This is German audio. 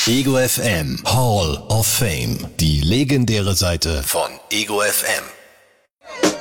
Ego FM Hall of Fame. Die legendäre Seite von Ego FM.